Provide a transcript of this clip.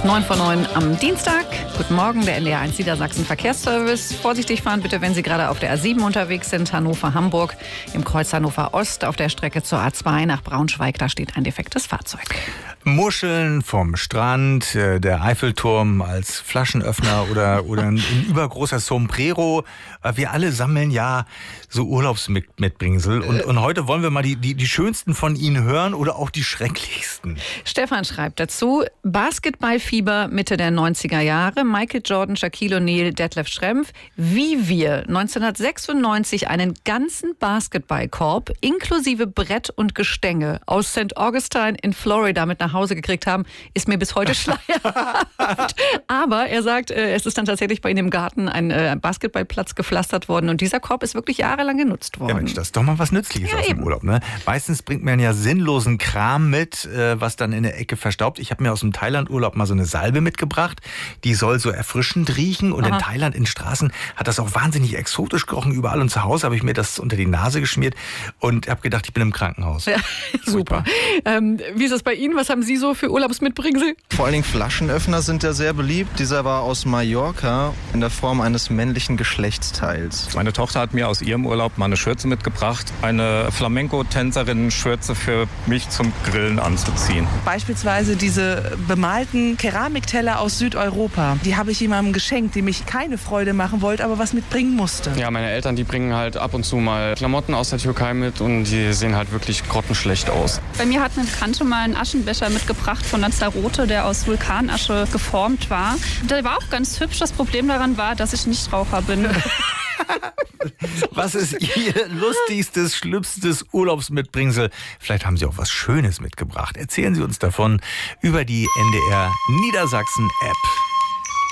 9:09 am Dienstag. Guten Morgen, der NDR 1 Niedersachsen Verkehrsservice. Vorsichtig fahren bitte, wenn Sie gerade auf der A7 unterwegs sind, Hannover-Hamburg. Im Kreuz Hannover-Ost auf der Strecke zur A2 nach Braunschweig, da steht ein defektes Fahrzeug. Muscheln vom Strand, der Eiffelturm als Flaschenöffner oder ein übergroßer Sombrero. Wir alle sammeln ja so Urlaubsmitbringsel. Und heute wollen wir mal die schönsten von Ihnen hören oder auch die schrecklichsten. Stefan schreibt dazu: Basketballfieber Mitte der 90er Jahre. Michael Jordan, Shaquille O'Neal, Detlef Schrempf. Wie wir 1996 einen ganzen Basketballkorb inklusive Brett und Gestänge aus St. Augustine in Florida mit nach Hause gekriegt haben, ist mir bis heute schleierhaft. Aber er sagt, es ist dann tatsächlich bei ihm im Garten ein Basketballplatz gepflastert worden und dieser Korb ist wirklich jahrelang genutzt worden. Ja Mensch, das ist doch mal was Nützliches aus dem Urlaub. Ne? Meistens bringt man ja sinnlosen Kram mit, was dann in der Ecke verstaubt. Ich habe mir aus dem Thailand-Urlaub mal so eine Salbe mitgebracht, die soll so erfrischend riechen und in Thailand in Straßen hat das auch wahnsinnig exotisch gerochen überall und zu Hause habe ich mir das unter die Nase geschmiert und habe gedacht, ich bin im Krankenhaus. Ja, super. Wie ist das bei Ihnen? Was haben Sie so für Urlaubsmitbringsel? Vor allen Dingen Flaschenöffner sind ja sehr beliebt. Dieser war aus Mallorca in der Form eines männlichen Geschlechtsteils. Meine Tochter hat mir aus ihrem Urlaub mal eine Schürze mitgebracht. Eine Flamenco-Tänzerin-Schürze für mich zum Grillen anzuziehen. Beispielsweise diese bemalten Keramikteller aus Südeuropa. Die habe ich jemandem geschenkt, dem ich keine Freude machen wollte, aber was mitbringen musste. Ja, meine Eltern, die bringen halt ab und zu mal Klamotten aus der Türkei mit und die sehen halt wirklich grottenschlecht aus. Bei mir hat eine Bekannte mal einen Aschenbecher mitgebracht von Lanzarote, der aus Vulkanasche geformt war. Der war auch ganz hübsch. Das Problem daran war, dass ich Nichtraucher bin. Was ist Ihr lustigstes, schlimmstes Urlaubsmitbringsel? Vielleicht haben Sie auch was Schönes mitgebracht. Erzählen Sie uns davon über die NDR Niedersachsen App.